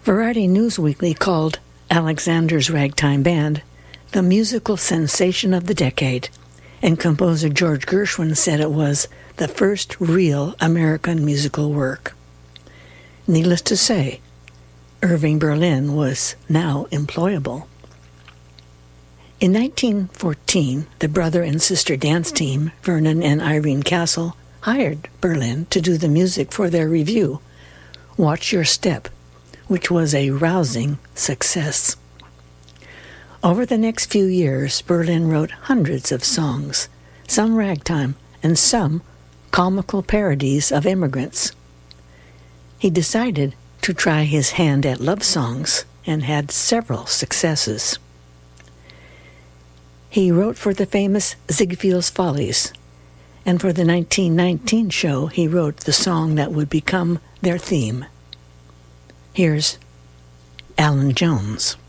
Variety News Weekly called Alexander's Ragtime Band the musical sensation of the decade, and composer George Gershwin said it was the first real American musical work. Needless to say, Irving Berlin was now employable. In 1914, the brother and sister dance team, Vernon and Irene Castle, hired Berlin to do the music for their revue, Watch Your Step, which was a rousing success. Over the next few years, Berlin wrote hundreds of songs, some ragtime and some comical parodies of immigrants. He decided to try his hand at love songs and had several successes. He wrote for the famous Ziegfel's Follies, and for the 1919 show, he wrote the song that would become their theme. Here's Alan Jones.